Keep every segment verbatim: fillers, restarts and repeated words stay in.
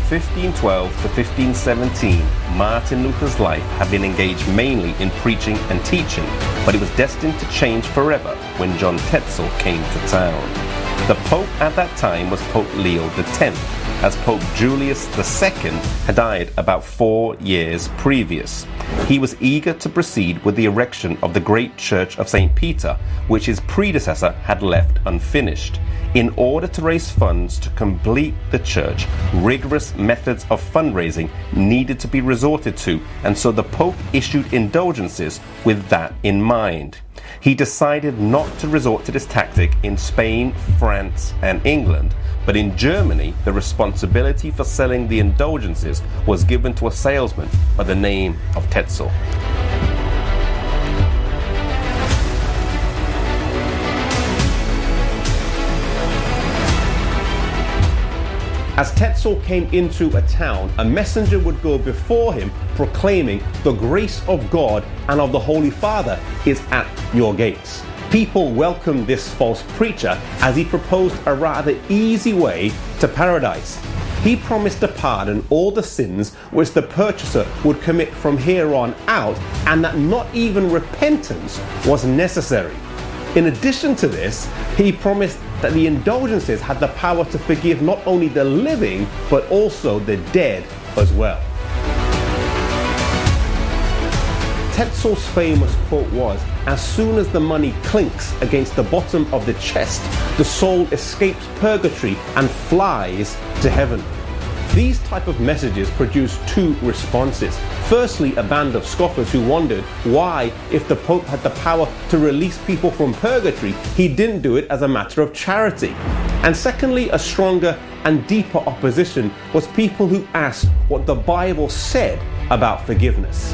fifteen twelve to fifteen seventeen, Martin Luther's life had been engaged mainly in preaching and teaching, but it was destined to change forever when John Tetzel came to town. The Pope at that time was Pope Leo the tenth, as Pope Julius the second had died about four years previous. He was eager to proceed with the erection of the great church of Saint Peter, which his predecessor had left unfinished. In order to raise funds to complete the church, rigorous methods of fundraising needed to be resorted to, and so the Pope issued indulgences with that in mind. He decided not to resort to this tactic in Spain, France, and England, but in Germany, the responsibility for selling the indulgences was given to a salesman by the name of Tetzel. As Tetzel came into a town, a messenger would go before him proclaiming, "The grace of God and of the Holy Father is at your gates." People welcomed this false preacher as he proposed a rather easy way to paradise. He promised to pardon all the sins which the purchaser would commit from here on out, and that not even repentance was necessary. In addition to this, he promised that the indulgences had the power to forgive not only the living, but also the dead as well. Tetzel's famous quote was, "As soon as the money clinks against the bottom of the chest, the soul escapes purgatory and flies to heaven." These type of messages produced two responses. Firstly, a band of scoffers who wondered why, if the Pope had the power to release people from purgatory, he didn't do it as a matter of charity. And secondly, a stronger and deeper opposition was people who asked what the Bible said about forgiveness.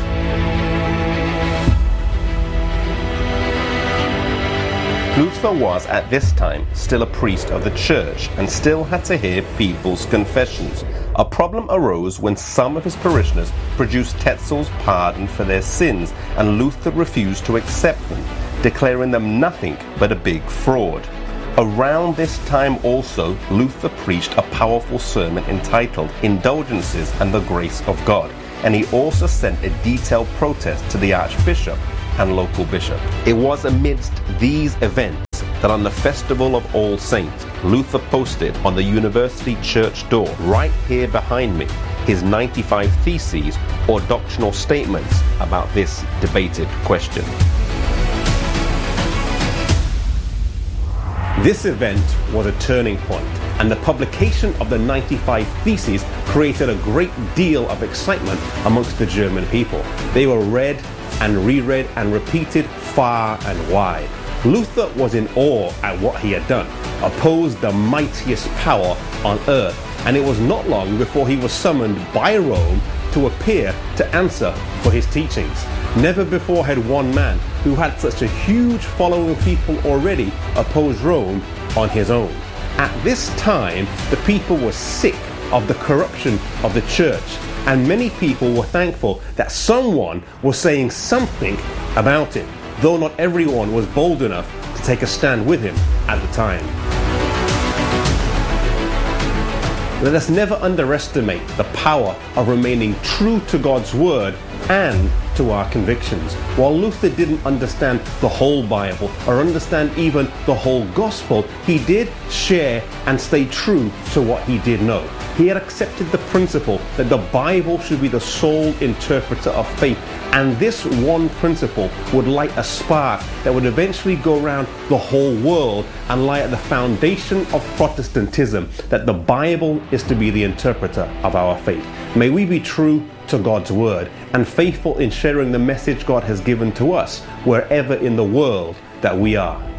Luther was at this time still a priest of the church and still had to hear people's confessions. A problem arose when some of his parishioners produced Tetzel's pardon for their sins, and Luther refused to accept them, declaring them nothing but a big fraud. Around this time also, Luther preached a powerful sermon entitled "Indulgences and the Grace of God," and he also sent a detailed protest to the Archbishop and local bishop. It was amidst these events that on the Festival of All Saints, Luther posted on the university church door, right here behind me, his ninety-five theses or doctrinal statements about this debated question. This event was a turning point, and the publication of the ninety-five Theses created a great deal of excitement amongst the German people. They were read and reread and repeated far and wide. Luther was in awe at what he had done, opposed the mightiest power on earth, and it was not long before he was summoned by Rome to appear to answer for his teachings. Never before had one man who had such a huge following of people already opposed Rome on his own. At this time, the people were sick of the corruption of the church, and many people were thankful that someone was saying something about it, though not everyone was bold enough to take a stand with him at the time. Let us never underestimate the power of remaining true to God's word and to our convictions. While Luther didn't understand the whole Bible or understand even the whole gospel, he did share and stay true to what he did know. He had accepted the principle that the Bible should be the sole interpreter of faith, and this one principle would light a spark that would eventually go around the whole world and lie at the foundation of Protestantism, that the Bible is to be the interpreter of our faith. May we be true to God's word and faithful in sharing the message God has given to us wherever in the world that we are.